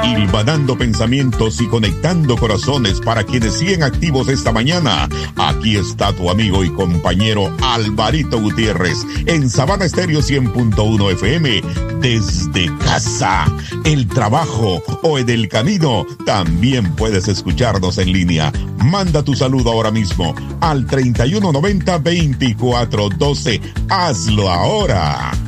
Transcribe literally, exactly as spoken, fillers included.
hilvanando pensamientos y conectando corazones para quienes siguen activos esta mañana. Aquí está tu amigo y compañero Alvarito Gutiérrez en Sabana Estéreo cien punto uno F M. Desde casa, el trabajo o en el camino, también puedes escucharnos en línea. Manda tu saludo ahora mismo al treinta y uno noventa veinticuatro doce. Hazlo ahora.